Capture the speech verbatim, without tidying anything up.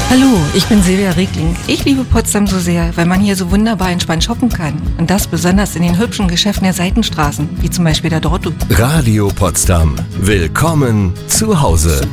Hallo, ich bin Silvia Riegling. Ich liebe Potsdam so sehr, weil man hier so wunderbar entspannt shoppen kann. Und das besonders in den hübschen Geschäften der Seitenstraßen, wie zum Beispiel der Dortu. Radio Potsdam. Willkommen zu Hause.